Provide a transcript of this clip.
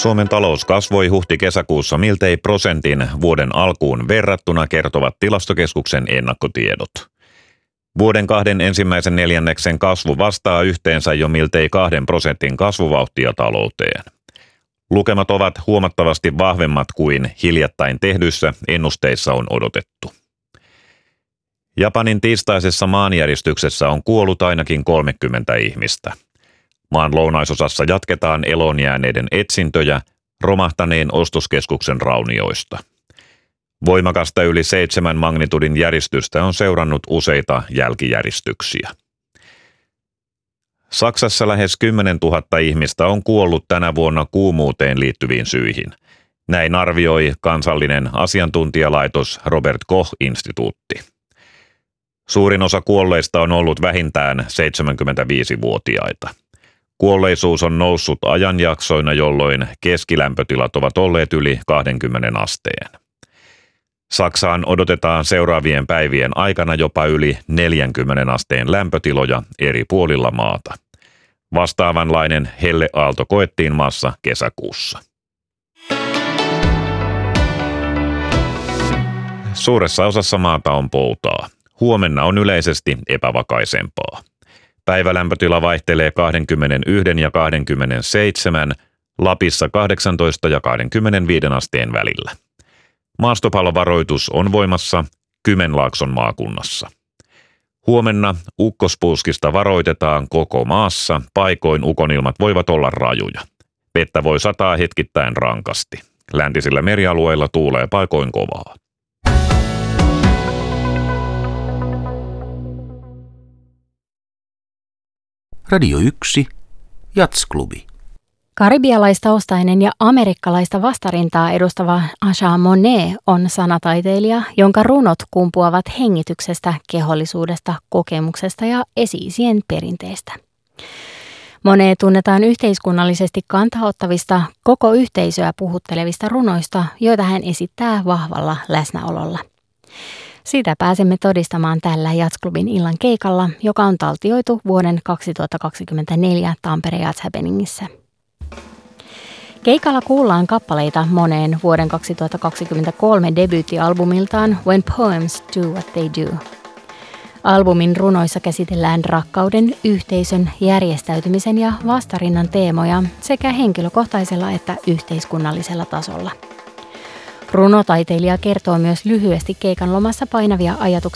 Suomen talous kasvoi huhti-kesäkuussa miltei prosentin vuoden alkuun verrattuna, kertovat Tilastokeskuksen ennakkotiedot. Vuoden 2 ensimmäisen neljänneksen kasvu vastaa yhteensä jo miltei 2% kasvuvauhtia talouteen. Lukemat ovat huomattavasti vahvemmat kuin hiljattain tehdyissä ennusteissa on odotettu. Japanin tiistaisessa maanjäristyksessä on kuollut ainakin 30 ihmistä. Maan lounaisosassa jatketaan eloon jääneiden etsintöjä romahtaneen ostoskeskuksen raunioista. Voimakasta yli 7 magnitudin järistystä on seurannut useita jälkijäristyksiä. Saksassa lähes 10 000 ihmistä on kuollut tänä vuonna kuumuuteen liittyviin syihin. Näin arvioi kansallinen asiantuntijalaitos Robert Koch-instituutti. Suurin osa kuolleista on ollut vähintään 75-vuotiaita. Kuolleisuus on noussut ajanjaksoina, jolloin keskilämpötilat ovat olleet yli 20 asteen. Saksaan odotetaan seuraavien päivien aikana jopa yli 40 asteen lämpötiloja eri puolilla maata. Vastaavanlainen helleaalto koettiin maassa kesäkuussa. Suuressa osassa maata on poutaa. Huomenna on yleisesti epävakaisempaa. Päivälämpötila vaihtelee 21 ja 27, Lapissa 18 ja 25 asteen välillä. Maastopallovaroitus on voimassa Kymenlaakson maakunnassa. Huomenna ukkospuuskista varoitetaan koko maassa, paikoin ukonilmat voivat olla rajuja. Vettä voi sataa hetkittäin rankasti. Läntisillä merialueilla tuulee paikoin kovaa. Radio 1, Jatsklubi. Karibialaistaustainen ja amerikkalaista vastarintaa edustava Asha Monet on sanataiteilija, jonka runot kumpuavat hengityksestä, kehollisuudesta, kokemuksesta ja esi-isien perinteestä. Monet tunnetaan yhteiskunnallisesti kantaottavista, koko yhteisöä puhuttelevista runoista, joita hän esittää vahvalla läsnäololla. Sitä pääsemme todistamaan tällä Jatsklubin illan keikalla, joka on taltioitu vuoden 2024 Tampere Jazz Happeningissä. Keikalla kuullaan kappaleita Moneen vuoden 2023 debyyttialbumiltaan When Poems Do What They Do. Albumin runoissa käsitellään rakkauden, yhteisön, järjestäytymisen ja vastarinnan teemoja sekä henkilökohtaisella että yhteiskunnallisella tasolla. Runotaiteilija kertoo myös lyhyesti keikan lomassa painavia ajatuksia